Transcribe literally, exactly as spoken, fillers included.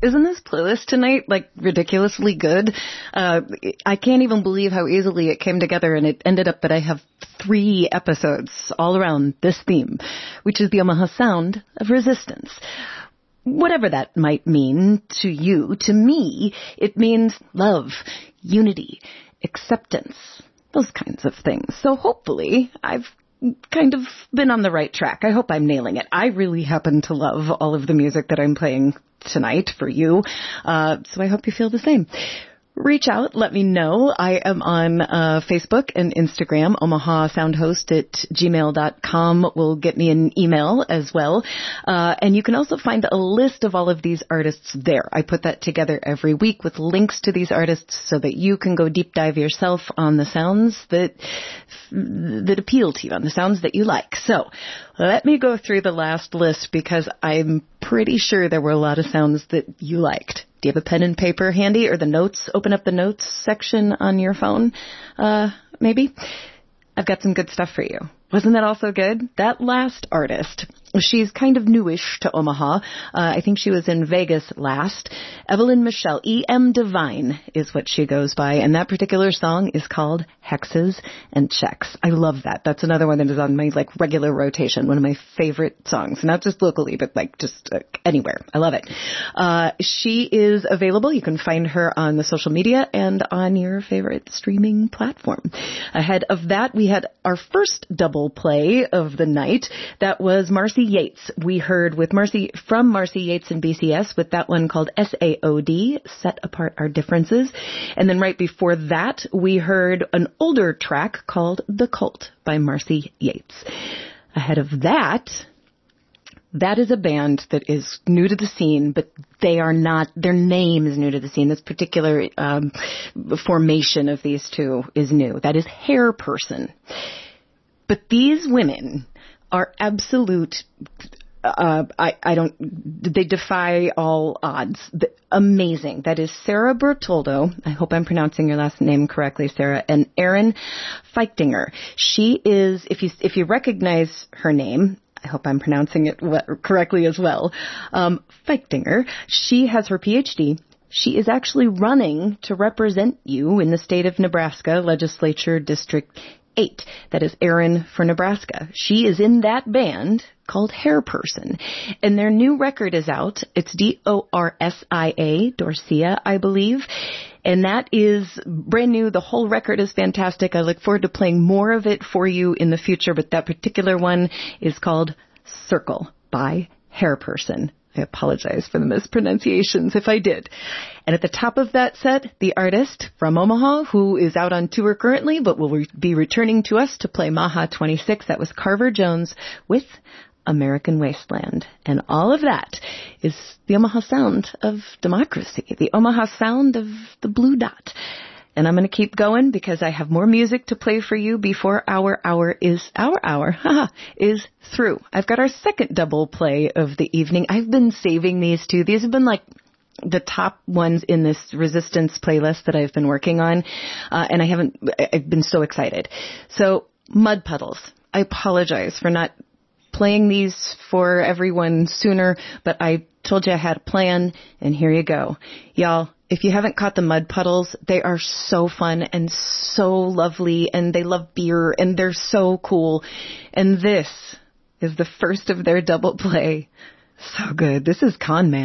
isn't this playlist tonight, like, ridiculously good? Uh, I can't even believe how easily it came together, and it ended up that I have three episodes all around this theme, which is the Omaha sound of resistance. Whatever that might mean to you, to me, it means love, unity, acceptance, those kinds of things. So hopefully I've kind of been on the right track. I hope I'm nailing it. I really happen to love all of the music that I'm playing tonight for you, uh, so I hope you feel the same. Reach out, let me know. I am on uh, Facebook and Instagram. Omaha Soundhost at gmail dot com will get me an email as well. Uh, and you can also find a list of all of these artists there. I put that together every week with links to these artists so that you can go deep dive yourself on the sounds that that appeal to you, on the sounds that you like. So let me go through the last list because I'm pretty sure there were a lot of sounds that you liked. Do you have a pen and paper handy, or the notes? Open up the notes section on your phone, uh, maybe? I've got some good stuff for you. Wasn't that also good? That last artist, she's kind of newish to Omaha. Uh, I think she was in Vegas last. Evelyn Michelle, E M Divine is what she goes by, and that particular song is called Hexes and Checks. I love that. That's another one that is on my, like, regular rotation, one of my favorite songs, not just locally, but, like, just uh, anywhere. I love it. Uh, she is available. You can find her on the social media and on your favorite streaming platform. Ahead of that, we had our first double play of the night. That was Marcy Yates. We heard with Marcy from Marcy Yates and B C S with that one called S A O D, Set Apart Our Differences. And then right before that, we heard an older track called The Cult by Marcy Yates. Ahead of that, that is a band that is new to the scene, but they are not, their name is new to the scene. This particular um, formation of these two is new. That is Hair Person. But these women are absolute, uh, I, I don't, they defy all odds. The, amazing. That is Sarah Bertoldo. I hope I'm pronouncing your last name correctly, Sarah, and Erin Feichtinger. She is, if you, if you recognize her name, I hope I'm pronouncing it correctly as well, um, Feichtinger, she has her P H D. She is actually running to represent you in the state of Nebraska Legislature District eight. That is Erin for Nebraska. She is in that band called Hair Person. And their new record is out. It's D O R S I A, Dorsia, I believe. And that is brand new. The whole record is fantastic. I look forward to playing more of it for you in the future. But that particular one is called Circle by Hair Person. I apologize for the mispronunciations if I did. And at the top of that set, the artist from Omaha, who is out on tour currently, but will re- be returning to us to play Maha twenty-six. That was Carver Jones with American Wasteland. And all of that is the Omaha sound of democracy, the Omaha sound of the blue dot. And I'm going to keep going because I have more music to play for you before our hour is, our hour, haha, is through. I've got our second double play of the evening. I've been saving these two. These have been like the top ones in this Resistance playlist that I've been working on. Uh, and I haven't, I've been so excited. So, Mud Puddles. I apologize for not playing these for everyone sooner, but I told you I had a plan, and here you go. Y'all, if you haven't caught the Mud Puddles, they are so fun and so lovely, and they love beer, and they're so cool. And this is the first of their double play. So good. This is Con Man.